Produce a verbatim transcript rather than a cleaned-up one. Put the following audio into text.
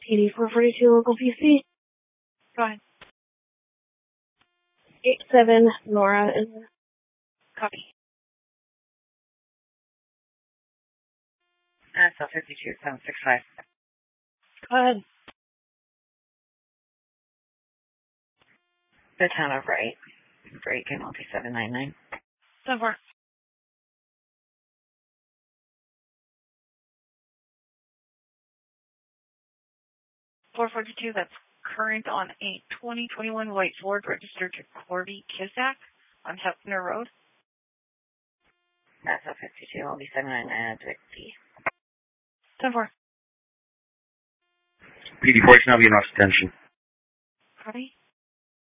P D four forty-two local P C. Go ahead. eight seven Nora is Copy. S L fifty-two seven six five. Go ahead. The town of Wright. Break in multi seven nine nine. So far. four forty-two, that's current on a twenty twenty-one white Ford registered to Corby Kisak on Hefner Road. S L fifty-two multi seven nine nine fifty. So far. P D four, now be an extension. Copy.